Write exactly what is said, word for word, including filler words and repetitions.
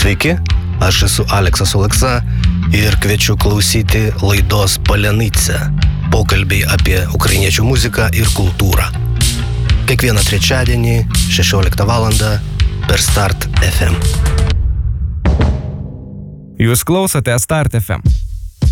Sveiki, aš esu Aleksas Oleksa ir kviečiu klausyti laidos Palenica, pokalbiai apie ukrainiečių muziką ir kultūrą. Kiekvieną trečiadienį šešioliktą valandą per Start F M. Jūs klausote Start F M.